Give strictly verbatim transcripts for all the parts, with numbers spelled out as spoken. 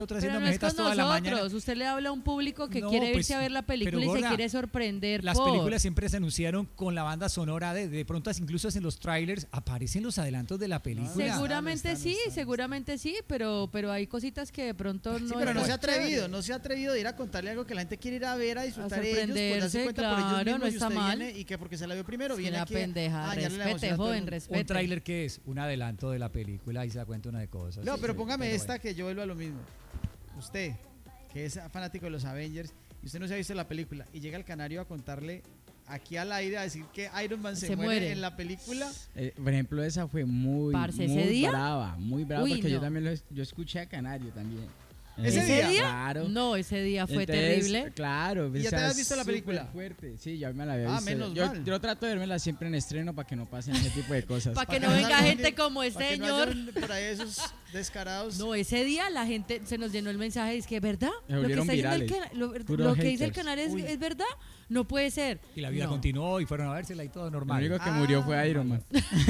Otra Pero haciendo no es mesetas con toda la mañana. nosotros, usted le habla a un público que No, quiere irse pues, a ver la película pero, y gorda, se quiere sorprender Las por... películas siempre se anunciaron con la banda sonora de, de pronto incluso en los trailers aparecen los adelantos de la película. Seguramente No, está, no sí, está, no está. seguramente sí, pero, pero hay cositas que de pronto no Sí, pero es no se ha tan chévere. atrevido, no se ha atrevido de ir a contarle algo que la gente quiere ir a ver, a disfrutar ellos, pues darse sorprenderse, cuenta por ellos claro, mismos no y está usted mal. viene y que porque se la vio primero Es viene una aquí a- pendeja, a dañarle la emoción respete, a todo el joven, mundo. respete. Un tráiler que es un adelanto de la película y se da cuenta una de cosas. No, Sí, pero sí, póngame pero esta bueno. que yo vuelvo a lo mismo. Usted, que es fanático de los Avengers y usted no se ha visto la película y llega el canario a contarle aquí al aire a decir que Iron Man se, Se muere, muere. en la película. Eh, por ejemplo, esa fue muy, Parce, muy ¿ese día? brava, muy brava, Uy, porque yo no. también lo es- yo escuché a Canario también. ¿Ese Eh, día? Claro. No, ese día fue Entonces, terrible. Claro. ¿Y ya o te sea, habías visto la súper película? Fuerte. Sí, ya me la había Ah, visto. menos yo, mal. yo trato de vermela siempre en estreno para que no pasen ese tipo de cosas. Para que Pa' no que venga salga gente alguien- como pa' este que no señor. hayan por ahí esos descarados. No, ese día la gente se nos llenó el mensaje y es que ¿verdad? Se Lo que, volvieron está diciendo el virales. cana- lo, Puros lo que dice el haters. canal es, Uy. es verdad, no puede ser. Y la vida No. continuó y fueron a vérsela y todo El normal. único que Ah, murió fue Iron Man.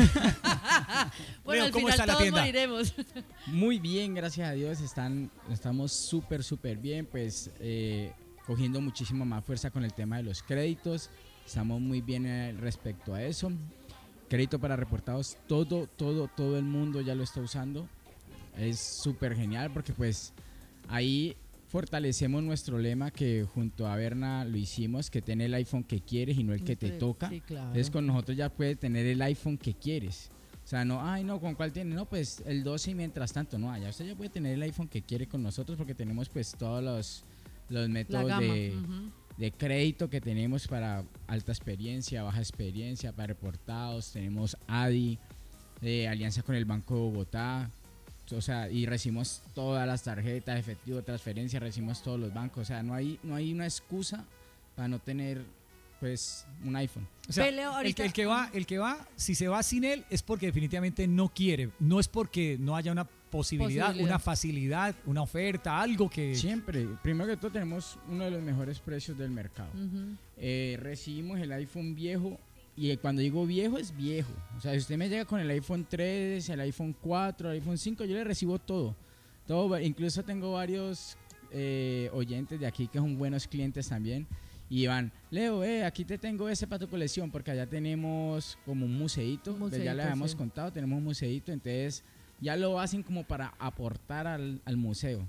Bueno, Leo, al ¿cómo final está la todos tienda? moriremos. Muy bien, gracias a Dios. Están, estamos súper, súper bien. Pues eh, cogiendo muchísima más fuerza con el tema de los créditos. Estamos muy bien eh, respecto a eso. Crédito para reportados, todo, todo, todo el mundo ya lo está usando. Es súper genial porque pues ahí fortalecemos nuestro lema que junto a Berna lo hicimos, que tener el iPhone que quieres y no el que te toca. Sí, claro. Entonces con nosotros ya puedes tener el iPhone que quieres. O sea, no, ay no, ¿con cuál tiene? No, pues el doce y mientras tanto, no, ya usted ya puede tener el iPhone que quiere con nosotros porque tenemos pues todos los, los La métodos gama. de, ujú. de crédito que tenemos para alta experiencia, baja experiencia, para reportados, tenemos A D I, eh, alianza con el Banco de Bogotá, o sea, y recibimos todas las tarjetas, efectivo, transferencia, recibimos todos los bancos, o sea, no hay, no hay una excusa para no tener pues un iPhone. O sea, Peleo el, ahorita- que, el que va, el que va, si se va sin él es porque definitivamente no quiere, no es porque no haya una posibilidad, Posibilidad. una facilidad, una oferta, algo que Siempre, primero que todo tenemos uno de los mejores precios del mercado. Ujú. Eh, recibimos el iPhone viejo y cuando digo viejo es viejo. O sea, si usted me llega con el iPhone tres, el iPhone cuatro, el iPhone cinco, yo le recibo todo. todo incluso tengo varios eh, oyentes de aquí que son buenos clientes también. Y van, Leo, eh, aquí te tengo ese para tu colección porque allá tenemos como un museíto. Un pues ya museíto, le habíamos sí. contado, tenemos un museíto, entonces ya lo hacen como para aportar al, al museo.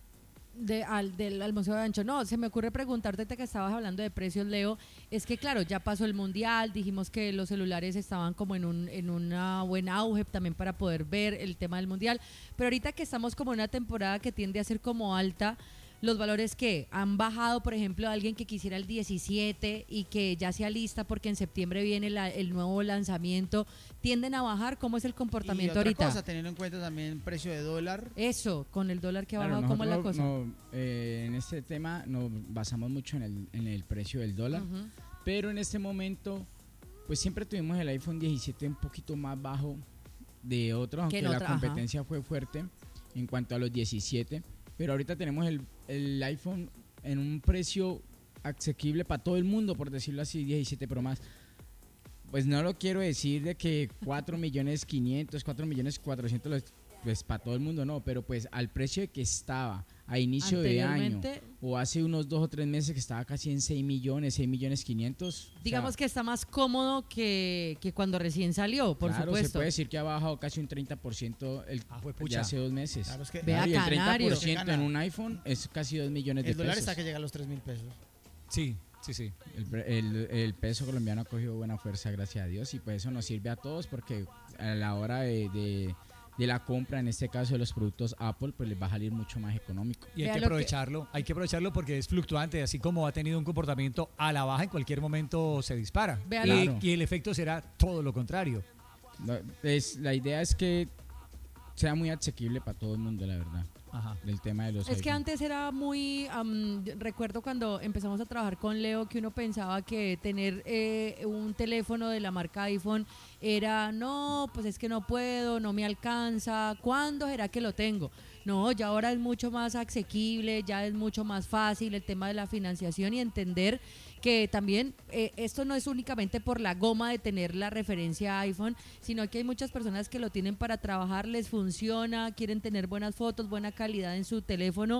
De, al, del, al Museo de Ancho. No, se me ocurre preguntarte ahorita que estabas hablando de precios, Leo. Es que claro, ya pasó el mundial, dijimos que los celulares estaban como en un en una buen auge también para poder ver el tema del mundial. Pero ahorita que estamos como en una temporada que tiende a ser como alta, los valores que han bajado, por ejemplo, alguien que quisiera el diecisiete y que ya sea lista porque en septiembre viene la- el nuevo lanzamiento, tienden a bajar. ¿Cómo es el Y comportamiento otra ahorita? cosa, teniendo en cuenta también el precio de dólar. Eso, con el dólar que ha Claro, bajado, ¿cómo es la nosotros cosa? no- eh, en este tema nos basamos mucho en el, en el precio del dólar, Ujú. pero en este momento pues siempre tuvimos el iPhone diecisiete un poquito más bajo de otros, aunque en la otra, ajá. competencia fue fuerte en cuanto a los diecisiete, pero ahorita tenemos el, el iPhone en un precio asequible para todo el mundo, por decirlo así, diecisiete Pro más. Pues no lo quiero decir de que cuatro millones quinientos, cuatro millones cuatrocientos, los- pues para todo el mundo no, pero pues al precio de que estaba a inicio de año Anteriormente, o hace unos dos o tres meses que estaba casi en seis millones, seis millones quinientos. digamos que está más cómodo que, que cuando recién salió, por claro, se supuesto. puede decir que ha bajado casi un treinta por ciento el, Ah, juepucha. ya hace dos meses. Claro, es que Vea, y el treinta Canario. por ciento en Gana. un iPhone es casi dos millones de el dólar pesos. está que llega a los tres mil pesos. sí, sí, sí. El, pre- el- el peso colombiano ha cogido buena fuerza, gracias a Dios, y pues eso nos sirve a todos porque a la hora de, de- de la compra, en este caso de los productos Apple, pues les va a salir mucho más económico. Y hay Vea que lo que- aprovecharlo, hay que aprovecharlo porque es fluctuante, así como ha tenido un comportamiento a la baja, en cualquier momento se dispara. Vea Y, lo- Claro. y el efecto será todo lo contrario. No, es, la idea es que sea muy asequible para todo el mundo, la verdad, Ajá. del tema de los Es que iPhone. antes era muy, am, recuerdo cuando empezamos a trabajar con Leo que uno pensaba que tener eh, un teléfono de la marca iPhone era, no, pues es que no puedo, no me alcanza, ¿cuándo será que lo tengo? No, ya ahora es mucho más asequible, ya es mucho más fácil el tema de la financiación y entender que también eh, esto no es únicamente por la goma de tener la referencia iPhone, sino que hay muchas personas que lo tienen para trabajar, les funciona, quieren tener buenas fotos, buena calidad en su teléfono